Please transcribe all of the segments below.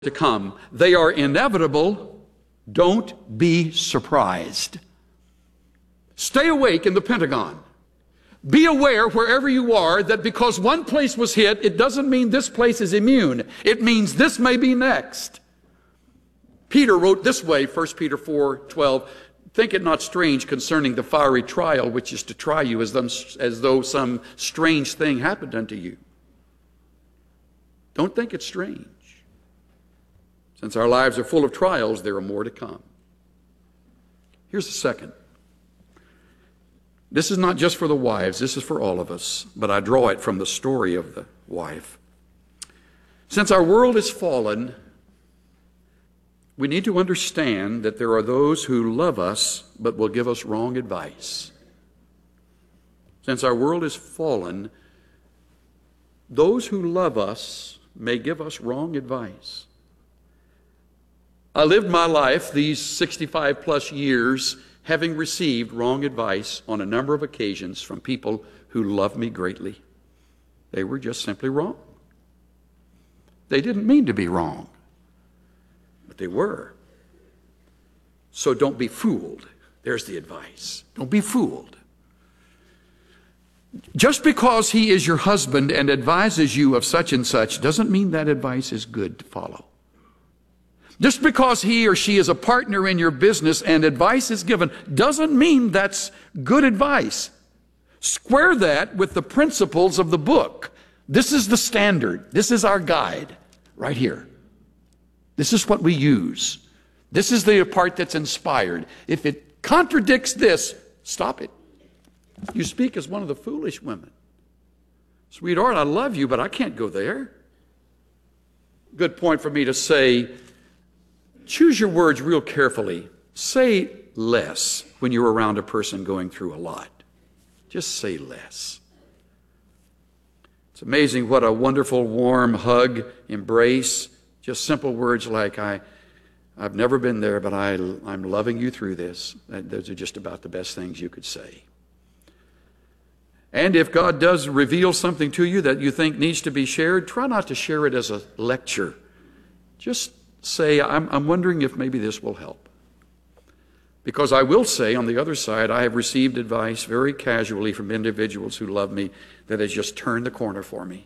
to come. They are inevitable. Don't be surprised. Stay awake in the Pentagon. Be aware wherever you are that because one place was hit, it doesn't mean this place is immune. It means this may be next. Peter wrote this way, 1 Peter 4:12, "Think it not strange concerning the fiery trial which is to try you as though some strange thing happened unto you." Don't think it's strange. Since our lives are full of trials, there are more to come. Here's the second. This is not just for the wives, this is for all of us, but I draw it from the story of the wife. Since our world is fallen, we need to understand that there are those who love us but will give us wrong advice. Since our world is fallen, those who love us may give us wrong advice. I lived my life these 65 plus years having received wrong advice on a number of occasions from people who love me greatly. They were just simply wrong. They didn't mean to be wrong, but they were. So don't be fooled. There's the advice. Don't be fooled. Just because he is your husband and advises you of such and such doesn't mean that advice is good to follow. Just because he or she is a partner in your business and advice is given doesn't mean that's good advice. Square that with the principles of the book. This is the standard. This is our guide right here. This is what we use. This is the part that's inspired. If it contradicts this, stop it. You speak as one of the foolish women. Sweetheart, I love you, but I can't go there. Good point for me to say, choose your words real carefully. Say less when you're around a person going through a lot. Just say less. It's amazing what a wonderful, warm hug, embrace, just simple words like, I've never been there, but I'm loving you through this. Those are just about the best things you could say. And if God does reveal something to you that you think needs to be shared, try not to share it as a lecture. Just say, I'm wondering if maybe this will help. Because I will say, on the other side, I have received advice very casually from individuals who love me that has just turned the corner for me.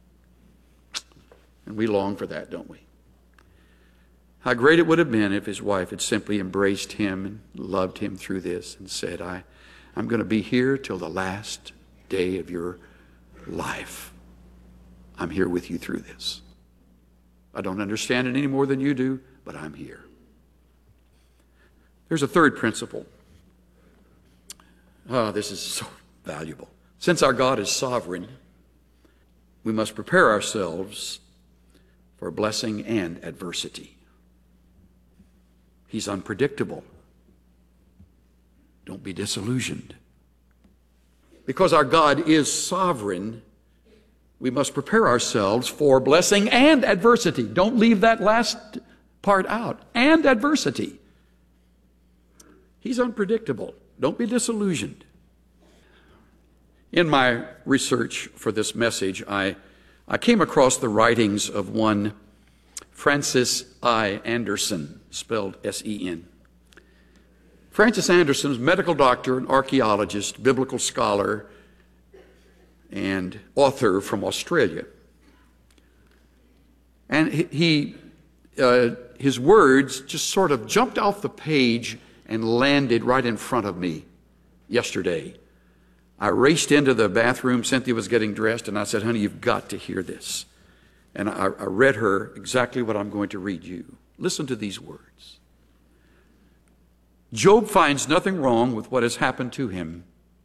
And we long for that, don't we? How great it would have been if his wife had simply embraced him and loved him through this and said, I'm going to be here till the last day of your life. I'm here with you through this. I don't understand it any more than you do, but I'm here. There's a third principle. This is so valuable. Since our God is sovereign, we must prepare ourselves for blessing and adversity. He's unpredictable. Don't be disillusioned. Because our God is sovereign, we must prepare ourselves for blessing and adversity. Don't leave that last part out. And adversity. He's unpredictable. Don't be disillusioned. In my research for this message, I came across the writings of one Francis I. Anderson, spelled S-E-N. Francis Anderson is a medical doctor, an archaeologist, biblical scholar, and author from Australia. And his words just sort of jumped off the page and landed right in front of me yesterday. I raced into the bathroom. Cynthia was getting dressed, and I said, honey, you've got to hear this. And I read her exactly what I'm going to read you. Listen to these words. Job finds nothing wrong with what has happened to him.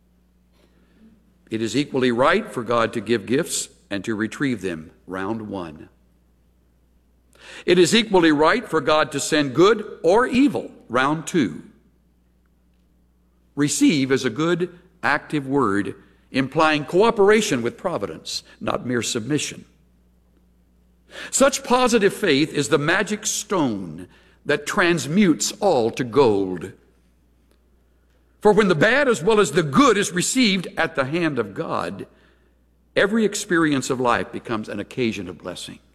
It is equally right for God to give gifts and to retrieve them. Round one. It is equally right for God to send good or evil. Round two. Receive is a good, active word implying cooperation with providence, not mere submission. Such positive faith is the magic stone that transmutes all to gold. For when the bad as well as the good is received at the hand of God, every experience of life becomes an occasion of blessing.